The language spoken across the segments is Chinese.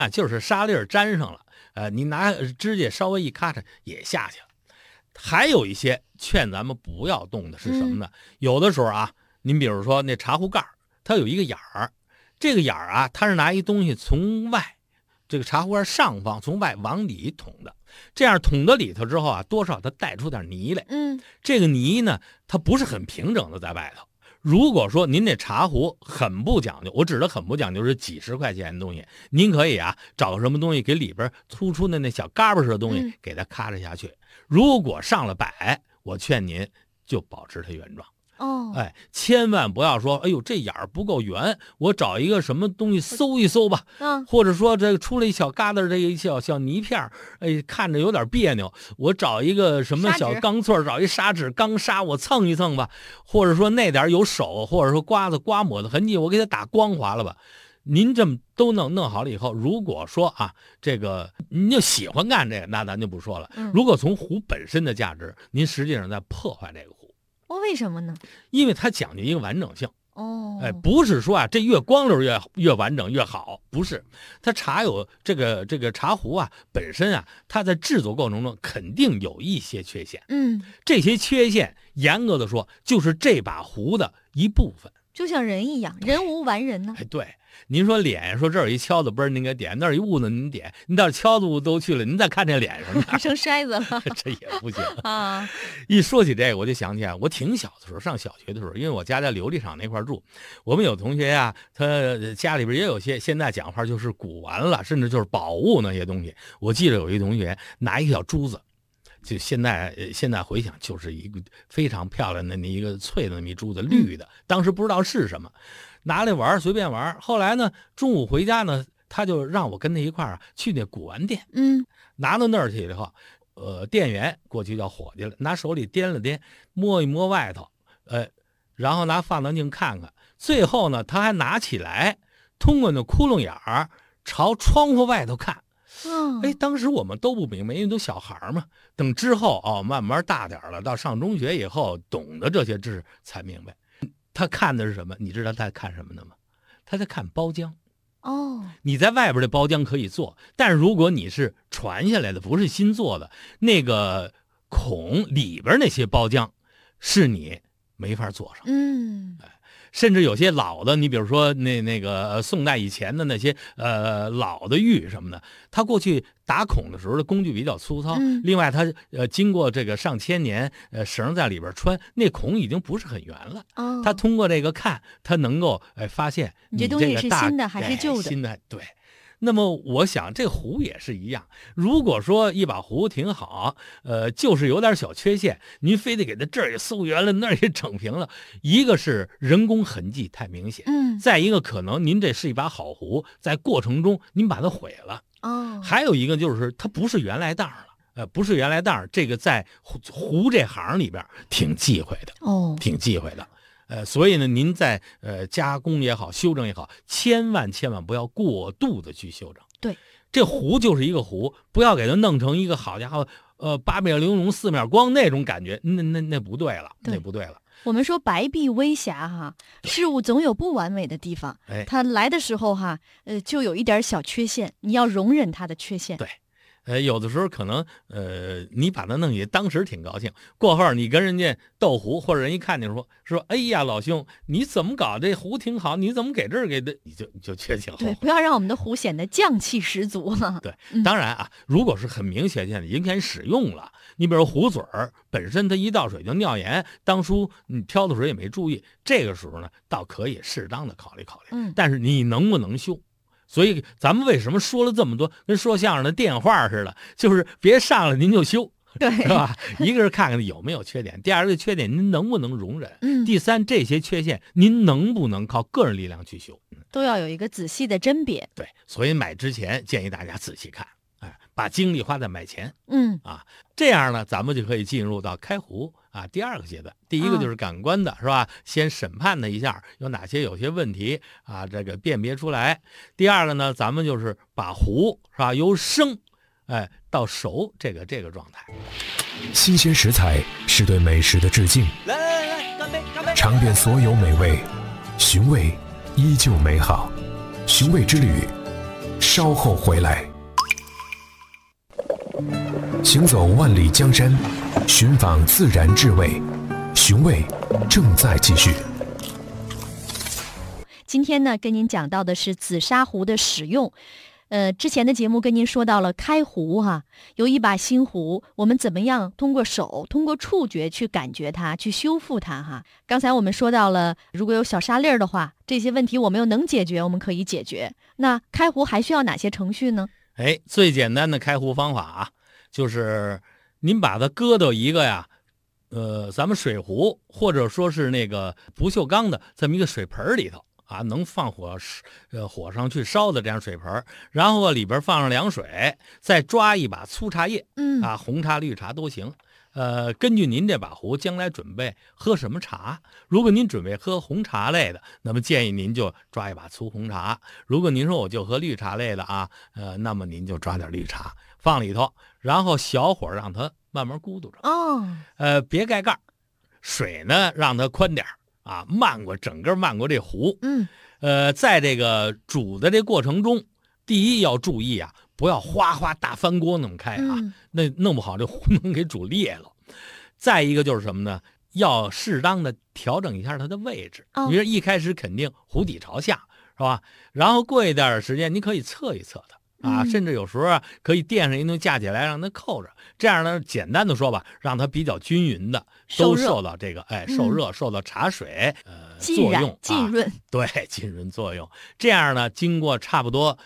啊，就是沙粒儿粘上了，你拿指甲稍微一咔嚓也下去了。还有一些劝咱们不要动的是什么呢？有的时候啊，您比如说那茶壶盖它有一个眼儿，这个眼儿啊，它是拿一东西从外，这个茶壶盖上方从外往里捅的，这样捅到里头之后啊，多少它带出点泥来。这个泥呢，它不是很平整的在外头。如果说您那茶壶很不讲究，我指的很不讲究是几十块钱的东西，您可以啊找什么东西给里边突出的那小嘎巴似的东西给它咔嚓下去。如果上了百，我劝您就保持它原状。千万不要说，哎呦，这眼儿不够圆，我找一个什么东西搜一搜吧。或者说这出了一小疙瘩，这一小泥片，看着有点别扭，我找一个什么小钢刺，找一砂纸钢砂，我蹭一蹭吧。或者说那点有手，或者说刮抹的痕迹，我给它打光滑了吧。您这么都弄好了以后，如果说啊，这个您就喜欢干这个，那咱就不说了。如果从壶本身的价值，您实际上在破坏这个壶。 为什么呢？ 因为它讲究一个完整性。不是说啊，这越光溜越完整越好，不是。它茶有这个茶壶啊，本身啊，它在制作过程中肯定有一些缺陷。这些缺陷严格的说，就是这把壶的一部分。 就像人一样，人无完人呢。 对，您说脸，说这儿有一敲子，不是您给点，那儿一痦子您点，您到敲子都去了，您再看这脸什么的， 成筛子了， 这也不行啊！一说起这个，我就想起来，我挺小的时候，上小学的时候，因为我家在琉璃厂那块住，我们有同学呀，他家里边也有些现在讲话就是古玩了，甚至就是宝物那些东西。我记得有一同学拿一个小珠子。就现在回想，就是一个非常漂亮的那一个脆的那么一珠子，绿的，当时不知道是什么，拿来玩随便玩。后来呢，中午回家呢，他就让我跟他一块儿去那古玩店，拿到那儿去以后，店员过去叫伙计了，拿手里掂了掂，摸一摸外头，然后拿放大镜看看，最后呢，他还拿起来，通过那窟窿眼儿朝窗户外头看。当时我们都不明白，因为都小孩嘛。等之后慢慢大点了，到上中学以后，懂得这些知识才明白。他看的是什么？你知道他在看什么呢吗？他在看包浆。你在外边的包浆可以做，但是如果你是传下来的，不是新做的，那个孔里边那些包浆，是你没法做上。甚至有些老的，你比如说那个宋代以前的那些老的玉什么的，它过去打孔的时候的工具比较粗糙，另外它经过这个上千年绳在里边穿，那孔已经不是很圆了。它通过这个看，它能够发现你这东西是新的还是旧的？ 新的，对。那么我想这壶也是一样，如果说一把壶挺好，就是有点小缺陷，您非得给它这儿也搜圆了，那儿也整平了，一个是人工痕迹太明显，再一个可能您这是一把好壶，在过程中您把它毁了，还有一个就是它不是原来当了。不是原来当，这个在壶这行里边挺忌讳的，挺忌讳的。所以呢，您在加工也好，修正也好，千万不要过度的去修正。 对， 这壶就是一个壶，不要给它弄成一个好家伙，八面玲珑四面光那种感觉，那不对了，那不对了。 我们说白璧微瑕哈，事物总有不完美的地方。它来的时候哈，就有一点小缺陷，你要容忍它的缺陷。 对。有的时候可能你把它弄起，当时挺高兴，过后你跟人家斗壶，或者人一看见说，哎呀，老兄，你怎么搞？这壶挺好，你怎么给这儿给的？你就缺钱。 对，不要让我们的壶显得匠气十足了。 对，当然啊，如果是很明显的应该使用了，你比如壶嘴儿本身它一倒水就尿盐，当初你挑的时候也没注意，这个时候呢，倒可以适当的考虑考虑。但是你能不能修？所以咱们为什么说了这么多，跟说相声的电话似的，就是别上来您就修， 对， 是吧？一个是看看有没有缺点，第二个缺点您能不能容忍，第三这些缺陷您能不能靠个人力量去修， 都要有一个仔细的甄别。 对，所以买之前建议大家仔细看，把精力花在买前。这样呢，咱们就可以进入到开壶第二个阶段。第一个就是感官的，是吧？先审判它一下，有哪些有些问题这个辨别出来。第二个呢，咱们就是把壶是吧，由生到熟这个状态。 新鲜食材是对美食的致敬。 来，干杯！ 尝遍所有美味，寻味依旧美好。寻味之旅， 稍后回来。行走万里江山，寻访自然智慧，寻味正在继续。 今天呢，跟您讲到的是紫砂壶的使用。之前的节目跟您说到了开壶哈，有一把新壶，我们怎么样通过手、通过触觉去感觉它，去修复它哈。刚才我们说到了，如果有小沙粒儿的话，这些问题我们又能解决，我们可以解决。那开壶还需要哪些程序呢？ 最简单的开壶方法啊，就是您把它搁到一个呀，咱们水壶或者说是那个不锈钢的这么一个水盆里头。能放火上去烧的这样水盆，然后里边放上凉水，再抓一把粗茶叶，红茶、绿茶都行。根据您这把壶将来准备喝什么茶，如果您准备喝红茶类的，那么建议您就抓一把粗红茶；如果您说我就喝绿茶类的啊，那么您就抓点绿茶放里头，然后小火让它慢慢咕嘟着。别盖盖，水呢让它宽点整个漫过这壶。在这个煮的这过程中，第一要注意啊，不要哗哗大翻锅那么开那弄不好这壶能给煮裂了。再一个就是什么呢？要适当的调整一下它的位置。你说一开始肯定壶底朝下，是吧？然后过一段时间，你可以侧一侧它甚至有时候可以垫上一东西架起来让它扣着，这样呢，简单的说吧，让它比较均匀的都受到这个受热，受到茶水作用浸润， 对，浸润作用。这样呢，经过差不多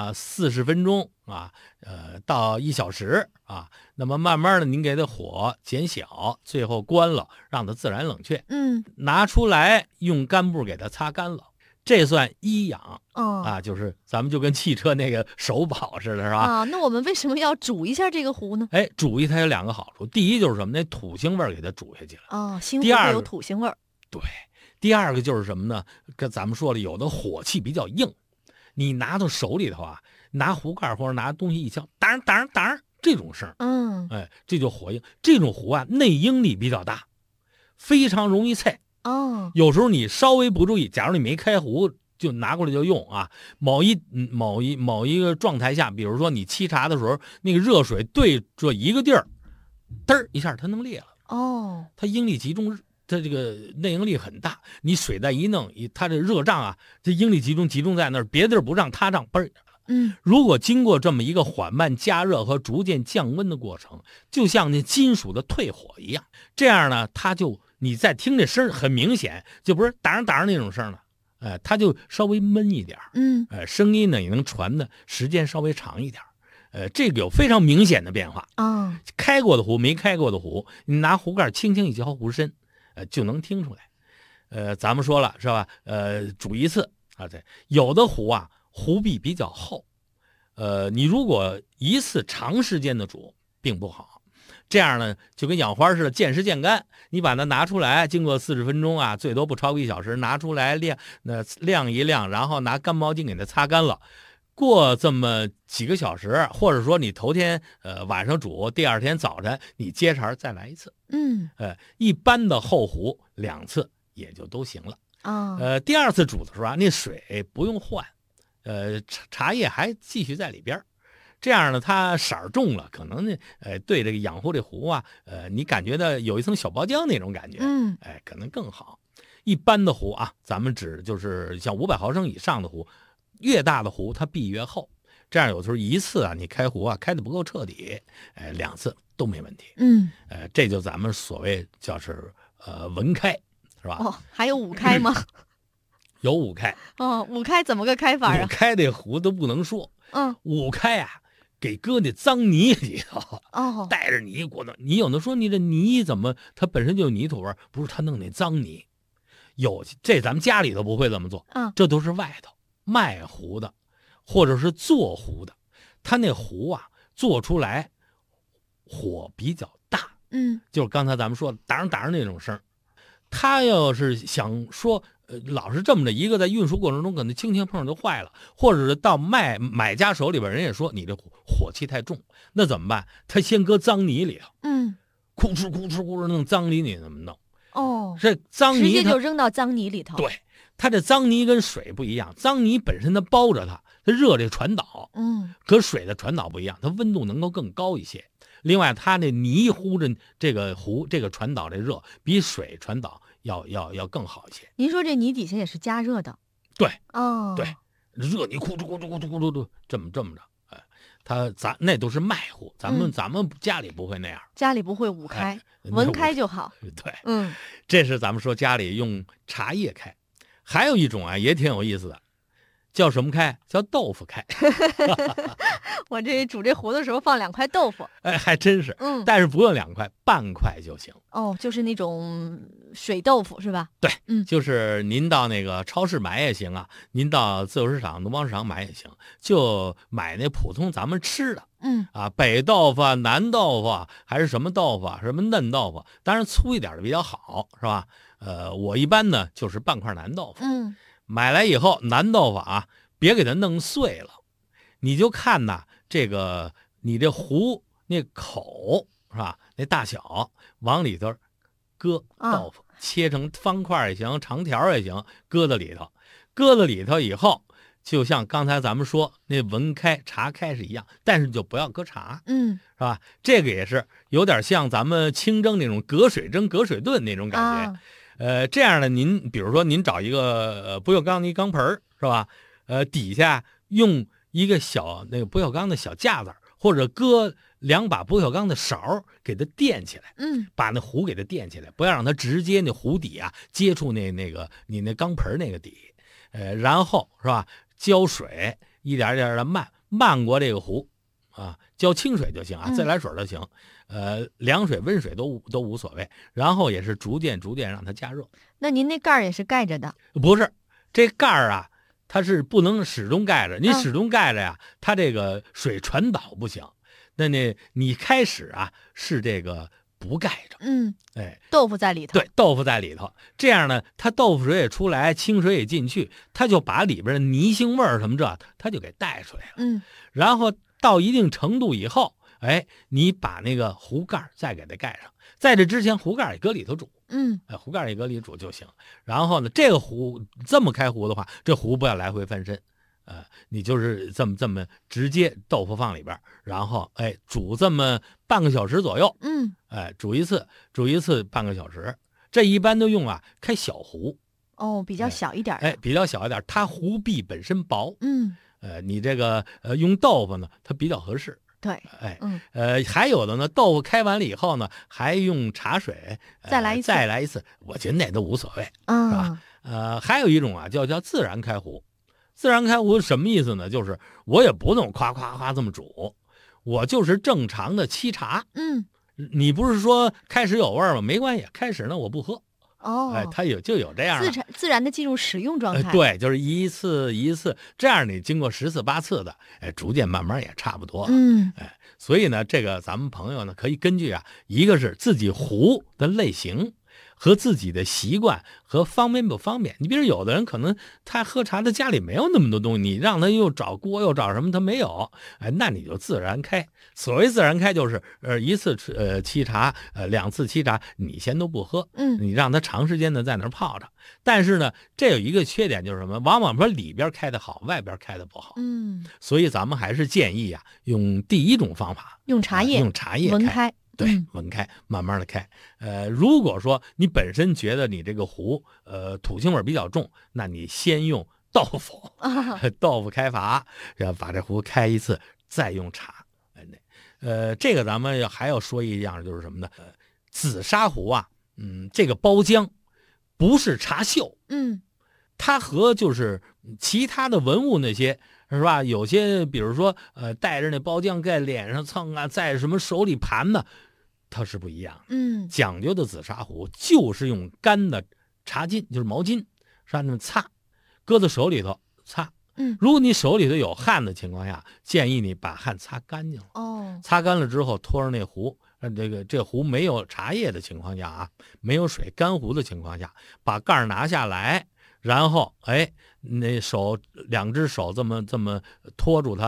40分钟到1小时那么慢慢的您给它火减小，最后关了，让它自然冷却。拿出来用干布给它擦干了。这算一养就是咱们就跟汽车那个手保似的，是吧？ 那我们为什么要煮一下这个壶呢？ 煮一它有2个好处，第一就是什么？那土腥味给它煮下去了。 新壶会有土腥味。 对，第二个就是什么呢？跟咱们说了，有的火气比较硬，你拿到手里头拿壶盖或者拿东西一敲，当当当这种声，这就火硬。这种壶内应力比较大，非常容易碎。有时候你稍微不注意，假如你没开壶就拿过来就用某一个状态下，比如说你沏茶的时候，那个热水对着一个地儿，嘚一下它能裂了。它应力集中，它这个内应力很大。你水再一弄，它这热胀这应力集中在那儿，别地儿不胀，它胀嘣。如果经过这么一个缓慢加热和逐渐降温的过程，就像那金属的退火一样，这样呢，它就你再听这声很明显，就不是当那种声了，它就稍微闷一点，声音呢也能传的时间稍微长一点，这个有非常明显的变化。开过的壶没开过的壶，你拿壶盖轻轻一敲壶身，就能听出来。咱们说了是吧？煮一次对，有的壶壶壁比较厚，你如果一次长时间的煮并不好，这样呢就跟养花似的，见湿见干。你把它拿出来，经过40分钟最多不超过1小时，拿出来晾一晾，然后拿干毛巾给它擦干了。过这么几个小时，或者说你头天晚上煮，第二天早晨你接茬再来一次。一般的厚壶2次也就都行了。第2次煮的时候那水不用换。茶叶还继续在里边，这样呢，它色儿重了，可能呢，对这个养护这壶你感觉到有一层小包浆那种感觉，可能更好。一般的壶咱们指就是像500毫升以上的壶，越大的壶它壁越厚，这样有时候一次你开壶开的不够彻底，2次都没问题。这就咱们所谓叫是文开，是吧？ 还有5开吗？ 有5开 5开怎么个开法 5开这壶都不能说，5开给搁那脏泥里头带着泥过弄。你有的说你这泥怎么它本身就有泥土味，不是它弄那脏泥。这咱们家里头不会这么做，这都是外头卖壶的或者是做壶的，它那壶做出来火比较大，就是刚才咱们说的当那种声。他要是想说老是这么着一个，在运输过程中可能轻轻碰就坏了，或者是到买家手里边，人也说你这火气太重，那怎么办？他先搁脏泥里头，哭哧弄脏泥，你怎么弄？ 这脏泥直接就扔到脏泥里头。 对， 它这脏泥跟水不一样，脏泥本身它包着它热这传导，可水的传导不一样，它温度能够更高一些。另外，它那泥糊着这个壶，这个传导这热比水传导要更好一些。 您说这泥底下也是加热的？ 对， 对， 热泥咕嘟咕嘟咕嘟咕嘟嘟，这么着，咱那都是麦壶，咱们家里不会那样， 家里不会捂开，文开就好。 对，这是咱们说家里用茶叶开。还有一种啊，也挺有意思的，叫什么开？叫豆腐开。 我这煮这壶的时候放2块豆腐， 还真是，但是不用2块，半块就行。 就是那种水豆腐是吧？ 对，就是您到那个超市买也行啊，您到自由市场、农贸市场买也行，就买那普通咱们吃的。北豆腐、南豆腐还是什么豆腐，什么嫩豆腐，当然粗一点的比较好，是吧？我一般呢就是半块南豆腐。买来以后，南豆腐啊，别给它弄碎了，你就看呐，你这壶那口是吧？那大小往里头搁豆腐，切成方块也行，长条也行，搁到里头。搁到里头以后，就像刚才咱们说那文开茶开是一样，但是就不要搁茶，是吧？这个也是有点像咱们清蒸那种隔水蒸、隔水炖那种感觉。这样的您比如说您找一个不锈钢的钢盆是吧？底下用一个小那个不锈钢的小架子，或者搁2把不锈钢的勺给它垫起来，把那壶给它垫起来，不要让它直接那壶底啊接触你那钢盆那个底。然后是吧？浇水一点点的漫过这个壶啊，浇清水就行啊，自来水就行。凉水、温水都无所谓。然后也是逐渐让它加热。 那您那盖儿也是盖着的？ 不是，这盖儿啊，它是不能始终盖着。你始终盖着呀，它这个水传导不行。那你开始啊是这个不盖着， 豆腐在里头。 对，豆腐在里头，这样呢，它豆腐水也出来，清水也进去，它就把里边的泥腥味什么它就给带出来了。然后到一定程度以后，你把那个壶盖再给它盖上，在这之前壶盖也搁里头煮，壶盖也搁里煮就行。然后呢，这个壶这么开壶的话，这壶不要来回翻身，你就是这么直接豆腐放里边，然后煮这么半个小时左右，煮一次半个小时。这一般都用开小壶， 比较小一点， 比较小一点，它壶壁本身薄，你这个用豆腐呢，它比较合适。 对， 还有的呢，豆腐开完了以后呢，还用茶水再来一次，我觉得那都无所谓，是吧？还有一种啊，叫自然开壶。自然开壶什么意思呢？就是我也不弄夸夸夸这么煮，我就是正常的沏茶。你不是说开始有味吗？没关系，开始呢我不喝。它就有这样的自然的进入使用状态。 对，就是一次一次这样，你经过10次8次的，逐渐慢慢也差不多了。所以呢，这个咱们朋友呢，可以根据一个是自己壶的类型和自己的习惯和方便不方便。你比如有的人可能他喝茶，他家里没有那么多东西，你让他又找锅又找什么，他没有，那你就自然开。所谓自然开就是一次沏茶2次沏茶，你先都不喝，你让他长时间的在那儿泡着。但是呢，这有一个缺点就是什么？往往说里边开的好，外边开的不好。所以咱们还是建议用第一种方法， 用茶叶文开。 对，文开，慢慢的开。如果说你本身觉得你这个壶土腥味比较重，那你先用豆腐，豆腐开法，然后把这壶开一次，再用茶。这个咱们还要说一样，就是什么呢？紫砂壶这个包浆不是茶锈，它和就是其他的文物那些。是吧？有些比如说带着那包浆在脸上蹭在什么手里盘呢，它是不一样的。讲究的紫砂壶就是用干的茶巾，就是毛巾，让那么擦，搁在手里头擦。如果你手里头有汗的情况下，建议你把汗擦干净了。擦干了之后，托着那壶，这壶没有茶叶的情况下没有水，干壶的情况下，把盖拿下来。然后，那2只手这么托住它，